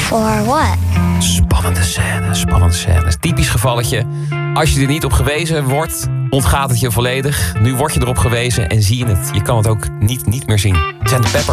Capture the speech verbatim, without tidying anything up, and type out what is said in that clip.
For what? Spannende scène, spannende scène. Typisch gevalletje. Als je er niet op gewezen wordt, ontgaat het je volledig. Nu word je erop gewezen en zie je het. Je kan het ook niet, niet meer zien. Saint Pepper.